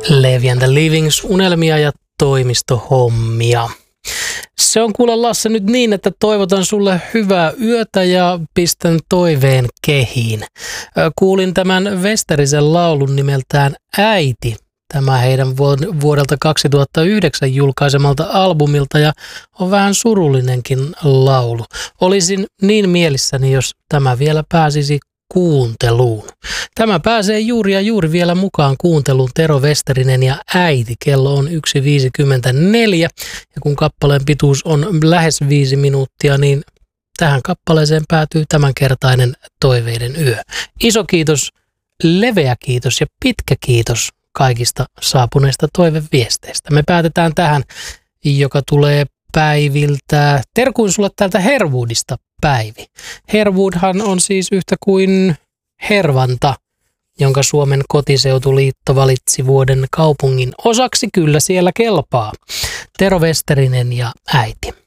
Levi and the Livings, unelmia ja toimistohommia. Se on kuule Lasse nyt niin, että toivotan sulle hyvää yötä ja pistän toiveen kehiin. Kuulin tämän Westerisen laulun nimeltään Äiti. Tämä heidän vuodelta 2009 julkaisemalta albumilta ja on vähän surullinenkin laulu. Olisin niin mielissäni, jos tämä vielä pääsisi kuunteluun. Tämä pääsee juuri ja juuri vielä mukaan kuunteluun Tero Westerinen ja Äiti. Kello on 1.54 ja kun kappaleen pituus on lähes 5 minuuttia, niin tähän kappaleeseen päätyy tämänkertainen toiveiden yö. Iso kiitos, leveä kiitos ja pitkä kiitos kaikista saapuneista toiveviesteistä. Me päätetään tähän, joka tulee Päiviltä. Terkuin sulle täältä Herwoodista, Päivi. Herwoodhan on siis yhtä kuin Hervanta, jonka Suomen kotiseutuliitto valitsi vuoden kaupungin osaksi. Kyllä siellä kelpaa. Tero Westerinen ja Äiti.